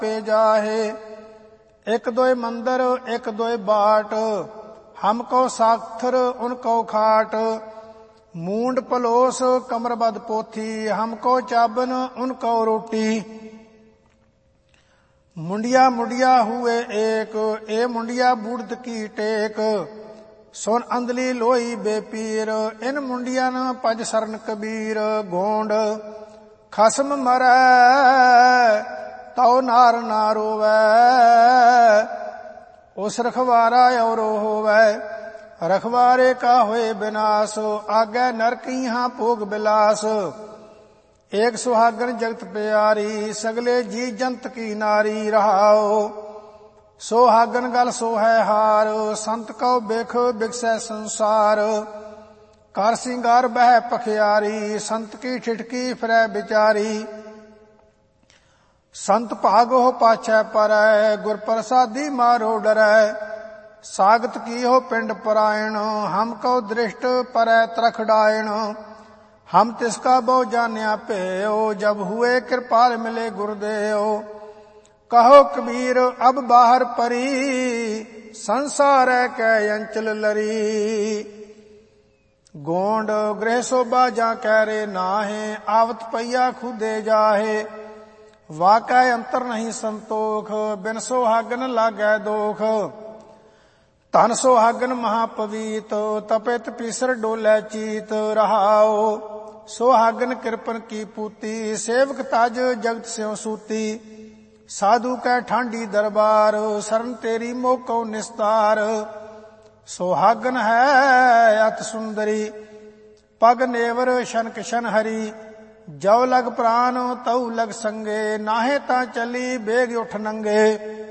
पे जाहे। एक दोय मंदिर एक दोय बाट, हमको साखर उनको खाट। मूंड पलोस कमरबद पोथी, हमको चाबन उनको रोटी। मुंडिया मुंडिया हुए एक, ए मुंडिया बूढ़ की टेक। सुन अंधली लोई बेपीर, इन मुंडिया न पज सरन कबीर। गोंड खसम मरै तौ नार ना रोवै, उस रखवारा और होवै। रखवारे का होए विनाश, आगे नरक यहाँ भोग बिलास। एक सुहागन जगत प्यारी, सगले जी जंत की नारी। रहाओ सोहागन गल सो है हार, संत को बेख बिकसै संसार। कर सिंगार बह पखियारी, संत की ठिठकी फिरै बिचारी। संत भागो पाछै परै, गुर प्रसादी मारो डरै। सागत की हो पिंड परायण, हमको दृष्ट परै तरख डायण। हम तिसका बहु जान्या पेयो, जब हुए कृपाल मिले गुरुदेव। कहो कबीर अब बाहर परी, संसार कै अंचल लरी। गोंड गृह शोभा जा कैरे नाहे, आवत पैया खुदे जाहे। वाकै अंतर नहीं संतोख, बिन सोहागन लागै दोख। धन सोहागन महापवीत, तपित पीसर डोलै चीत। रहाओ सोहागन कृपन की पूती, सेवक तज जगत स्यों सूती। साधु कै ठांडी दरबार, शरण तेरी मोको निस्तार। सोहागन है अत सुंदरी, पग नेवर शनक शन हरी। जव लग प्राण तऊ लग संगे, नाहे ता चली बेग उठ नंगे।